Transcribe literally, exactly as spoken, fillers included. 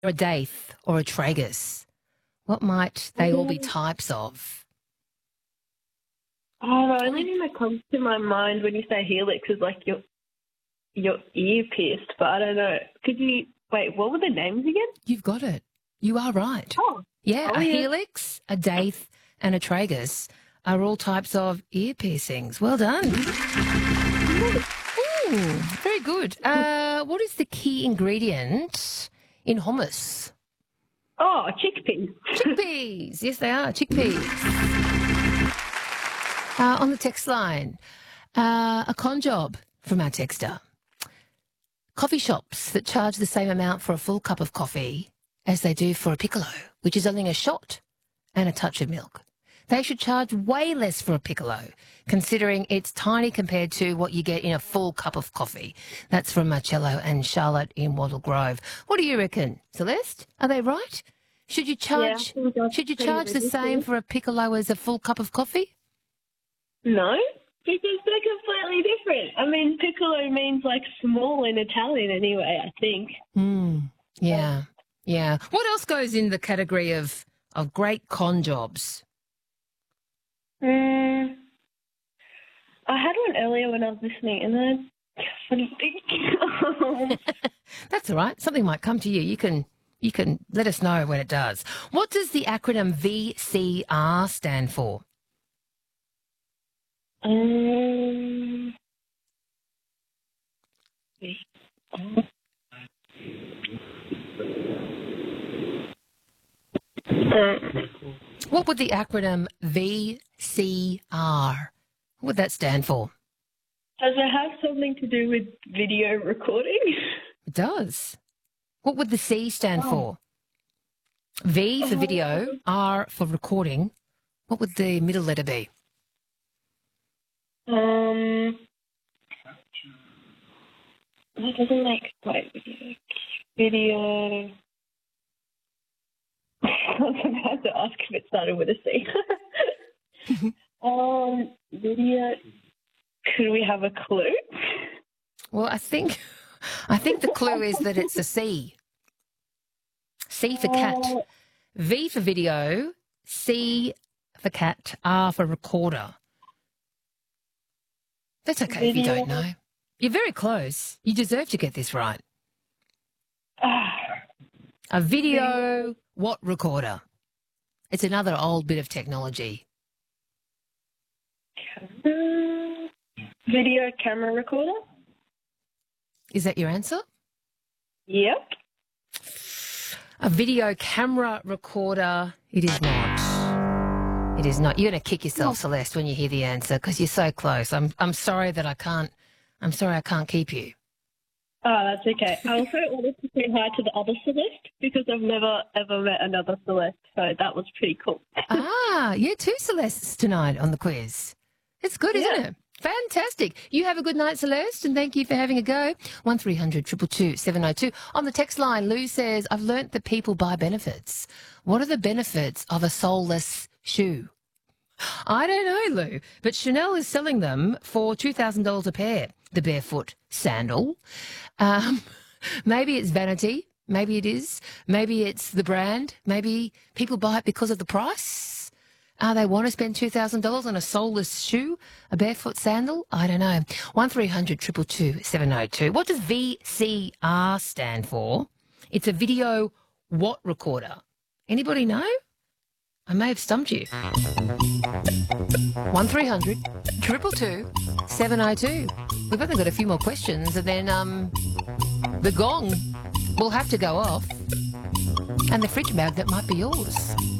a daith or a tragus? What might they all be types of? Oh, the only thing that comes to my mind when you say helix is like your your ear pierced, but I don't know. Could you wait? What were the names again? You've got it. You are right. Oh, yeah, oh, a yeah. helix, a daith, and a tragus are all types of ear piercings. Well done. Ooh, very good. Uh, what is the key ingredient in hummus? Oh, chickpeas. Chickpeas. Yes, they are. Chickpeas. Uh, on the text line, uh, a con job from our texter. Coffee shops that charge the same amount for a full cup of coffee as they do for a piccolo, which is only a shot and a touch of milk. They should charge way less for a piccolo, considering it's tiny compared to what you get in a full cup of coffee. That's from Marcello and Charlotte in Wattle Grove. What do you reckon, Celeste? Are they right? Should you charge? Yeah, should you charge the same for a piccolo as a full cup of coffee? No, because they're completely different. I mean, piccolo means like small in Italian anyway, I think. Mm, yeah, yeah. What else goes in the category of, of great con jobs? Mm, I had one earlier when I was listening, and then I couldn't think. That's all right. Something might come to you. You can you can let us know when it does. What does the acronym V C R stand for? Um, What would the acronym V C R, what would that stand for? Does it have something to do with video recording? It does. What would the C stand Oh. for? V for video, R for recording. What would the middle letter be? Um, that doesn't make wait video. Video. I was about to ask if it started with a C. um, video. Could we have a clue? Well, I think I think the clue is that it's a C. C for cat. Uh, V for video, C for cat, R for recorder. That's okay if you Video. don't know. You're very close. You deserve to get this right. ah, A video what recorder? It's another old bit of technology. um, video camera recorder? Is that your answer? Yep. A video camera recorder? It is not. It is not. You're going to kick yourself, Celeste, when you hear the answer because you're so close. I'm I'm sorry that I can't. I'm sorry I can't keep you. Oh, that's okay. I also wanted to say hi to the other Celeste because I've never, ever met another Celeste, so that was pretty cool. Ah, yeah, two Celestes tonight on the quiz. It's good, isn't Yeah. it? Fantastic. You have a good night, Celeste, and thank you for having a go. one three hundred two two two seven oh two. On the text line, Lou says, I've learnt that people buy benefits. What are the benefits of a soulless shoe? I don't know, Lou, but Chanel is selling them for two thousand dollars a pair, the barefoot sandal. Um, maybe it's vanity. Maybe it is. Maybe it's the brand. Maybe people buy it because of the price. Uh, they want to spend two thousand dollars on a soulless shoe, a barefoot sandal? I don't know. one three hundred two two two seven oh two. What does V C R stand for? It's a video what recorder? Anybody know? I may have stumped you. one three hundred two two two seven oh two. We've only got a few more questions and then um, the gong will have to go off and the fridge magnet might be yours.